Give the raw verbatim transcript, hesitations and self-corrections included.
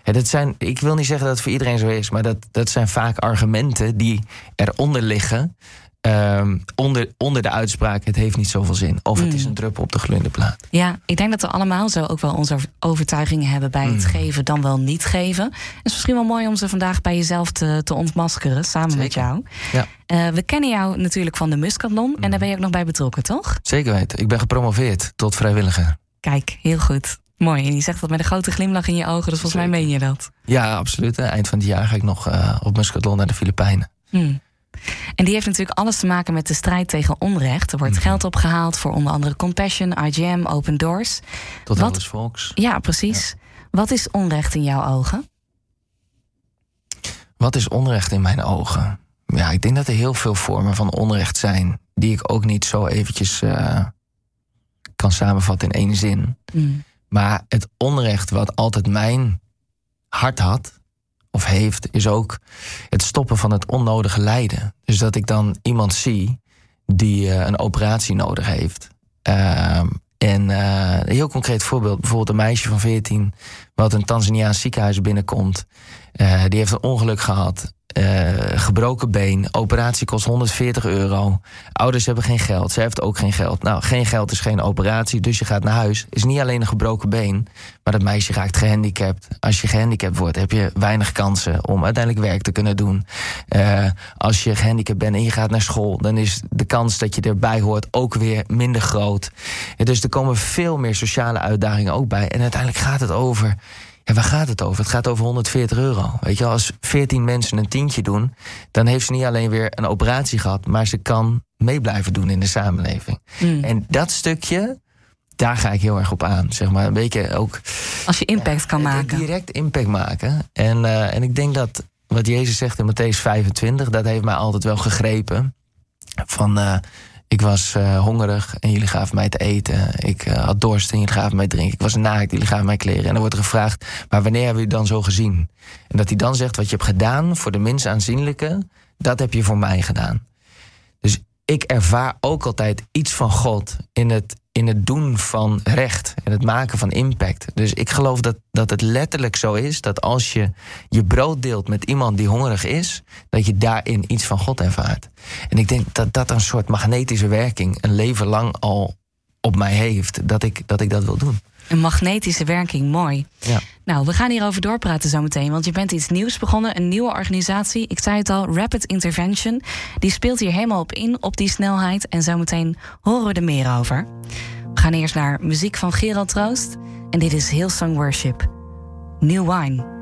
Ja, dat zijn, ik wil niet zeggen dat het voor iedereen zo is, maar dat, dat zijn vaak argumenten die eronder liggen. Um, onder, onder de uitspraak, het heeft niet zoveel zin. Of het mm. is een druppel op de gloeiende plaat. Ja, ik denk dat we allemaal zo ook wel onze overtuigingen hebben bij mm. het geven dan wel niet geven. Het is misschien wel mooi om ze vandaag bij jezelf te, te ontmaskeren, samen Zeker. met jou. Ja. Uh, we kennen jou natuurlijk van de Muscatlon mm. en daar ben je ook nog bij betrokken, toch? Zeker weten. Ik ben gepromoveerd tot vrijwilliger. Kijk, heel goed. Mooi. En je zegt dat met een grote glimlach in je ogen, dus volgens Zeker. mij meen je dat. Ja, absoluut. Eind van het jaar ga ik nog uh, op Muscatlon naar de Filipijnen. Mm. En die heeft natuurlijk alles te maken met de strijd tegen onrecht. Er wordt mm-hmm. geld opgehaald voor onder andere Compassion, I G M, Open Doors. Tot alles volks. Ja, precies. Ja. Wat is onrecht in jouw ogen? Wat is onrecht in mijn ogen? Ja, ik denk dat er heel veel vormen van onrecht zijn die ik ook niet zo eventjes uh, kan samenvatten in één zin. Mm. Maar het onrecht wat altijd mijn hart had of heeft, is ook het stoppen van het onnodige lijden. Dus dat ik dan iemand zie die uh, een operatie nodig heeft. Uh, en uh, een heel concreet voorbeeld, bijvoorbeeld een meisje van veertien... wat een Tanzaniaans ziekenhuis binnenkomt. Uh, die heeft een ongeluk gehad. Uh, gebroken been, operatie kost honderdveertig euro. Ouders hebben geen geld, zij heeft ook geen geld. Nou, geen geld is geen operatie, dus je gaat naar huis. Is niet alleen een gebroken been, maar dat meisje raakt gehandicapt. Als je gehandicapt wordt, heb je weinig kansen om uiteindelijk werk te kunnen doen. Uh, als je gehandicapt bent en je gaat naar school, dan is de kans dat je erbij hoort ook weer minder groot. Ja, dus er komen veel meer sociale uitdagingen ook bij. En uiteindelijk gaat het over... Ja, waar gaat het over? Het gaat over honderdveertig euro. Weet je, als veertien mensen een tientje doen, dan heeft ze niet alleen weer een operatie gehad, maar ze kan mee blijven doen in de samenleving. Mm. En dat stukje, daar ga ik heel erg op aan. Zeg maar, een beetje ook. Als je impact kan ja, maken. Direct impact maken. En, uh, en ik denk dat wat Jezus zegt in Mattheüs vijfentwintig, dat heeft mij altijd wel gegrepen. Van uh, ik was uh, hongerig en jullie gaven mij te eten. Ik uh, had dorst en jullie gaven mij drinken. Ik was naakt, jullie gaven mij kleren. En dan wordt er gevraagd, maar wanneer hebben jullie dan zo gezien? En dat hij dan zegt, wat je hebt gedaan voor de minst aanzienlijke, dat heb je voor mij gedaan. Dus ik ervaar ook altijd iets van God in het, in het doen van recht. In het maken van impact. Dus ik geloof dat, dat het letterlijk zo is, dat als je je brood deelt met iemand die hongerig is, dat je daarin iets van God ervaart. En ik denk dat dat een soort magnetische werking een leven lang al op mij heeft, dat ik dat, ik dat wil doen. Een magnetische werking, mooi. Ja. Nou, we gaan hierover doorpraten zo meteen, want je bent iets nieuws begonnen, een nieuwe organisatie. Ik zei het al, Rapid Intervention. Die speelt hier helemaal op in, op die snelheid. En zo meteen horen we er meer over. We gaan eerst naar muziek van Gerald Troost. En dit is Hillsong Worship. New Wine.